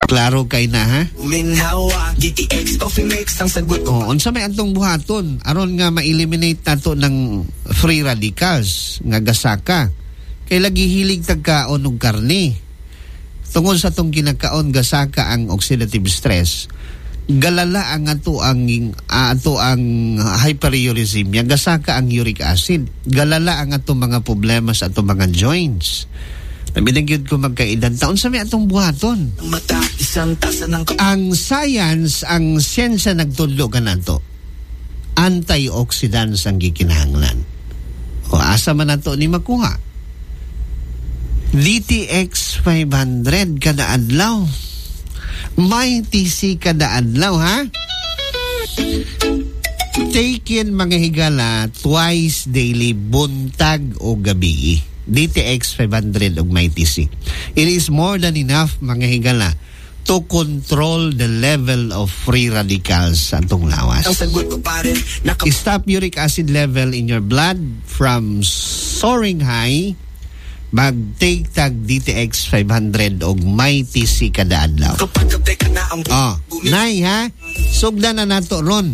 Klaro kay na ha? Unsa may atong buhaton aron nga ma-eliminate nato ng free radicals nga gasaka. Kay lagi hilig tagkaon og karne. Tungod sa tong kinakaon gasaka ang oxidative stress. Galala ang ato ang hyperuricemia, gasaka ang uric acid. Galala ang ato mga problema sa ato mga joints. Nabinagyod ko magkaedad taon sa may atong buhaton. Ang science, ang siyensya nagtudlo ka na to. Antioxidants ang gikinahanglan. O asa man nato ni makuha? DTX 500 kada adlaw. May TC kada adlaw ha? Take in mga higala twice daily, buntag o gabi. DTX 500 og may TC. It is more than enough mga higala to control the level of free radicals sa atong lawas. Stop uric acid level in your blood from soaring high. Mag-take tag DTX 500 og may TC kada adlaw. Nay ha? Sugda na nato ron.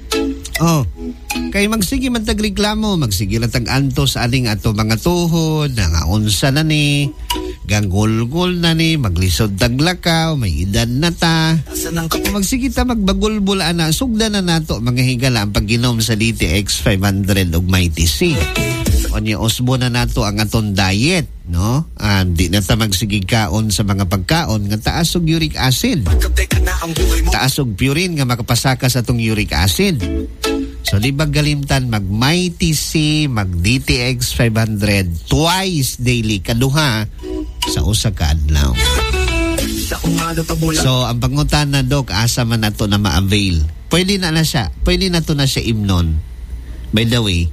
Kay magsige man tag reklamo, magsige lang tag antos aning ato mga tuhod, nga unsa na ni, ganggol-gol na ni, maglisod tag lakaw, may edad na ta. Magsige ta magbagulbul ana, sugda na nato mga higala ang pagginom sa DTX 500 og may TC. Onya usbo na nato ang aton diet, no? Di na ta magsigig kaon sa mga pagkaon nga taas og uric acid. Taas og purine nga makapasaka sa atong uric acid. So di ba galimtan mag may TC, mag DTX 500 twice daily kaduha sa usa ka adlaw. So ang pangutan na dok asa man nato na ma-avail. Pwede na siya imnon. By the way,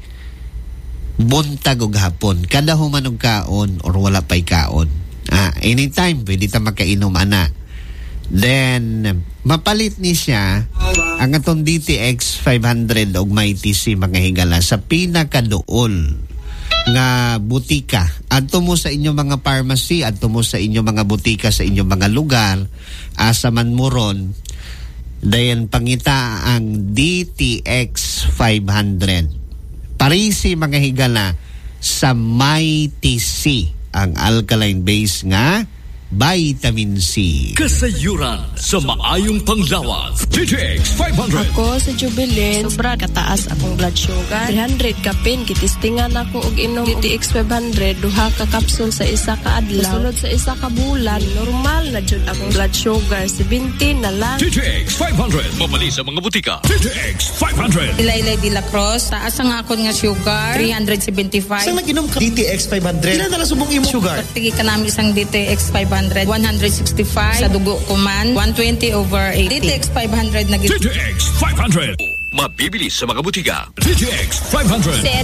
buntag og hapon kada human og kaon or wala pay kaon. Anytime pwede ta makainom ana. Then mapalit ni siya ang atong DTX 500 og may TC mga higala sa pinakaduol nga butika. Adto mo sa inyong mga pharmacy, adto mo sa inyong mga butika sa inyong mga lugar, asa man mo ron. Dayon pangita ang DTX 500. Parisi mga higala sa may TC ang alkaline base nga vitamin C. Kasayuran sa maayong panglawas. DTX 500. Ako sa Jubilin, sobra kataas akong blood sugar. 300 kapin, kitistingan ako og inom DTX 500, duha ka kapsul sa isa ka adlaw. Sulod sa isa ka bulan, normal na jud akong blood sugar, 70 na lang. DTX 500. Mabali sa mga butika. DTX 500. Ilaylay de la Cruz, taas ang akon nga sugar, 375. Saan nag-inom ka DTX 500? Ilan na lang subong imo sugar? Pagtigi ka namin isang DTX 500, 165 sa dugo ko man, 120/8. DTX 500 na DTX 500. Mabibili sa mga butika. DTX 500.